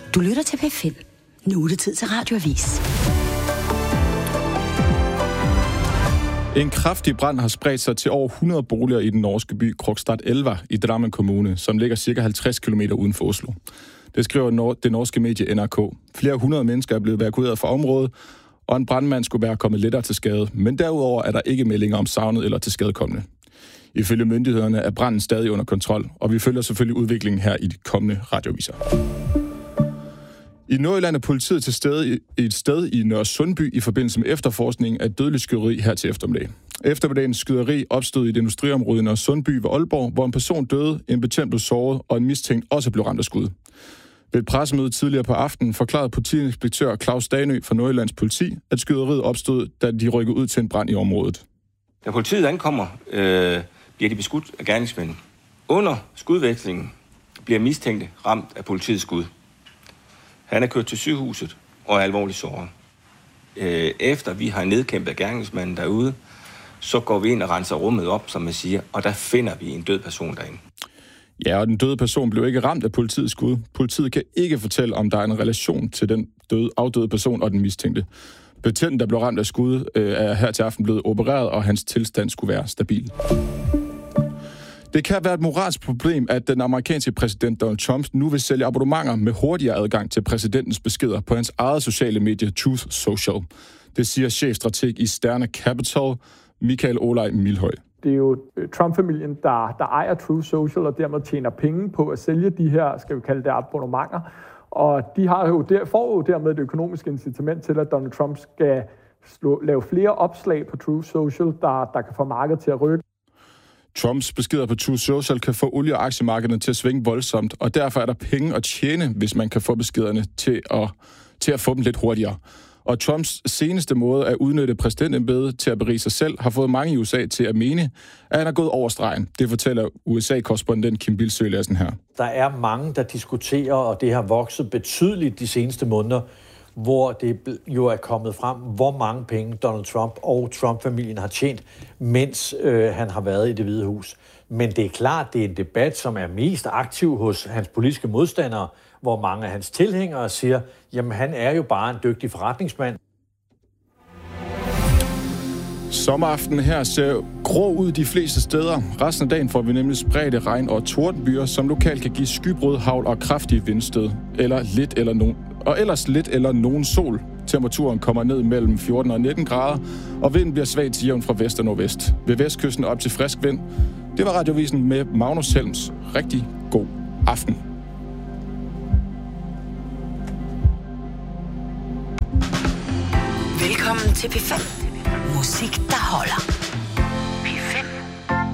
Du lytter til P5. Nu er det tid til Radioavis. En kraftig brand har spredt sig til over 100 boliger i den norske by Krokstad Elva i Drammen Kommune, som ligger ca. 50 km uden for Oslo. Det skriver det norske medie NRK. Flere hundrede mennesker er blevet evakueret fra området, og en brandmand skulle være kommet lettere til skade, men derudover er der ikke meldinger om savnet eller til skadekommende. Ifølge myndighederne er branden stadig under kontrol, og vi følger selvfølgelig udviklingen her i de kommende radioaviser. I Nordjylland er politiet til stede i et sted i Nørre Sundby i forbindelse med efterforskning af et dødeligt skyderi her til eftermiddag. Eftermiddagens skyderi opstod i et industriområde i Nørre Sundby ved Aalborg, hvor en person døde, en betjent blev såret, og en mistænkt også blev ramt af skud. Ved et pressemøde tidligere på aftenen forklarede politiinspektør Claus Stanø fra Nordjyllands politi, at skyderiet opstod, da de rykkede ud til en brand i området. Da politiet ankommer, bliver de beskudt af gerningsmænd. Under skudvekslingen bliver mistænkte ramt af politiets skud. Han er kørt til sygehuset og er alvorligt såret. Efter vi har nedkæmpet gerningsmanden derude, så går vi ind og renser rummet op, som man siger, og der finder vi en død person derinde. Ja, og den døde person blev ikke ramt af politiets skud. Politiet kan ikke fortælle, om der er en relation til den afdøde person og den mistænkte. Betjenten, der blev ramt af skud, er her til aften blevet opereret, og hans tilstand skulle være stabil. Det kan være et moralsk problem, at den amerikanske præsident Donald Trump nu vil sælge abonnementer med hurtigere adgang til præsidentens beskeder på hans eget sociale medie Truth Social. Det siger chefstrateg i Sterne Capital, Michael Olaj Milhøj. Det er jo Trump-familien, der ejer Truth Social og dermed tjener penge på at sælge de her, skal vi kalde det, abonnementer. Og de får jo dermed et økonomisk incitament til, at Donald Trump skal lave flere opslag på Truth Social, der kan få markedet til at rykke. Trumps beskeder på Truth Social kan få olie- og aktiemarkederne til at svinge voldsomt, og derfor er der penge at tjene, hvis man kan få beskederne til at få dem lidt hurtigere. Og Trumps seneste måde at udnytte præsidentembedet til at berige sig selv, har fået mange i USA til at mene, at han er gået over stregen. Det fortæller USA-korrespondent Kim Bildsøe Lassen her. Der er mange, der diskuterer, og det har vokset betydeligt de seneste måneder, hvor det jo er kommet frem, hvor mange penge Donald Trump og Trump-familien har tjent, mens han har været i Det Hvide Hus. Men det er klart, det er en debat, som er mest aktiv hos hans politiske modstandere, hvor mange af hans tilhængere siger, jamen han er jo bare en dygtig forretningsmand. Sommeraften her ser grå ud de fleste steder. Resten af dagen får vi nemlig spredte regn- og tordenbyer, som lokalt kan give skybrud, hagl og kraftige vindstød. Ellers lidt eller nogen sol. Temperaturen kommer ned mellem 14 og 19 grader, og vinden bliver svag til jævn fra vest og nordvest. Ved vestkysten op til frisk vind. Det var Radiovisen med Magnus Helms. Rigtig god aften. Velkommen til P5. Musik